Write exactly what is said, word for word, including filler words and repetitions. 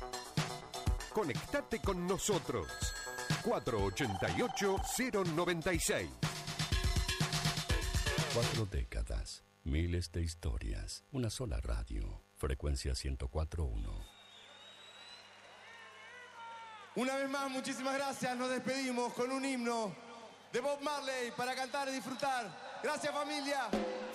Conectate con nosotros. cuatro ocho ocho, cero nueve seis. Cuatro décadas, miles de historias, una sola radio. Frecuencia ciento cuatro punto uno. Una vez más, muchísimas gracias. Nos despedimos con un himno de Bob Marley para cantar y disfrutar. Gracias, familia.